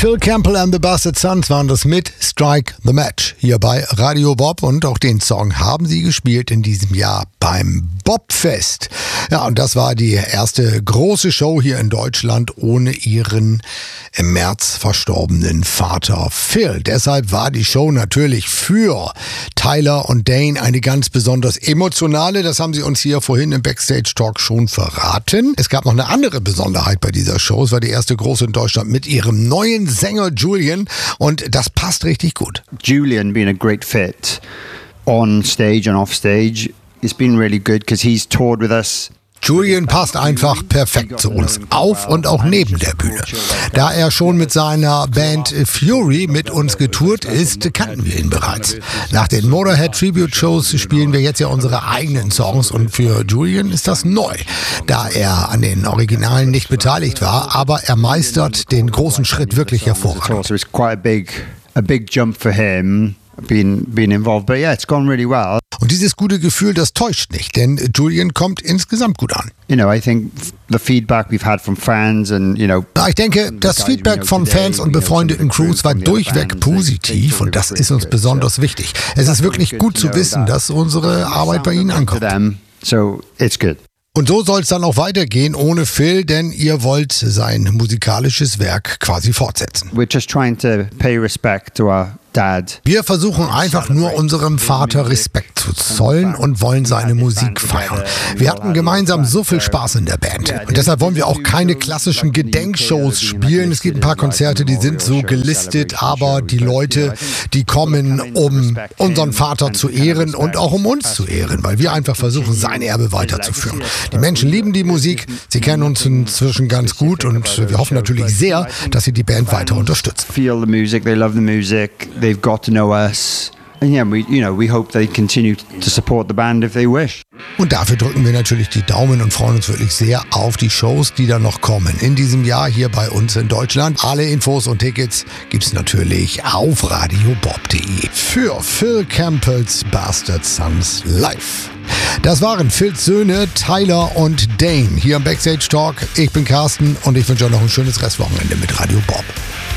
Phil Campbell and the Bastard Sons waren das mit Strike the Match hier bei Radio Bob, und auch den Song haben sie gespielt in diesem Jahr beim Bobfest. Ja, und das war die erste große Show hier in Deutschland ohne ihren im März verstorbenen Vater Phil. Deshalb war die Show natürlich für Tyler und Dane eine ganz besonders emotionale. Das haben sie uns hier vorhin im Backstage-Talk schon verraten. Es gab noch eine andere Besonderheit bei dieser Show. Es war die erste große in Deutschland mit ihrem neuen Sänger Julian, und das passt richtig gut. Julian being a great fit on stage and off stage. It's been really good because he's toured with us. Julian passt einfach perfekt zu uns, auf und auch neben der Bühne. Da er schon mit seiner Band Fury mit uns getourt ist, kannten wir ihn bereits. Nach den Motorhead Tribute Shows spielen wir jetzt ja unsere eigenen Songs, und für Julian ist das neu, da er an den Originalen nicht beteiligt war, aber er meistert den großen Schritt wirklich hervorragend. So it's quite a big jump for him. Being involved, but yeah, it's gone really well. Und dieses gute Gefühl, das täuscht nicht, denn Julian kommt insgesamt gut an. I think the feedback we've had from fans and, Ich denke, das Feedback von Fans und befreundeten Crews war durchweg positiv, und das ist uns besonders wichtig. Es ist wirklich gut zu wissen, dass unsere Arbeit bei ihnen ankommt. So it's good. Und so soll es dann auch weitergehen ohne Phil, denn ihr wollt sein musikalisches Werk quasi fortsetzen. We're just trying to pay respect to our dad. Wir versuchen einfach nur unserem Vater Respekt zu zollen und wollen seine Musik feiern. Wir hatten gemeinsam so viel Spaß in der Band. Und deshalb wollen wir auch keine klassischen Gedenkshows spielen. Es gibt ein paar Konzerte, die sind so gelistet, aber die Leute, die kommen, um unseren Vater zu ehren und auch um uns zu ehren, weil wir einfach versuchen, sein Erbe weiterzuführen. Die Menschen lieben die Musik, sie kennen uns inzwischen ganz gut, und wir hoffen natürlich sehr, dass sie die Band weiter unterstützen. Feel the music, they love the music. They've got to know us. And yeah, we hope they continue to support the band if they wish. Und dafür drücken wir natürlich die Daumen und freuen uns wirklich sehr auf die Shows, die da noch kommen in diesem Jahr hier bei uns in Deutschland. Alle Infos und Tickets gibt's natürlich auf radiobob.de. Für Phil Campbells Bastard Sons live. Das waren Phils Söhne Tyler und Dane hier im Backstage Talk. Ich bin Carsten, und ich wünsche euch noch ein schönes Restwochenende mit Radio Bob.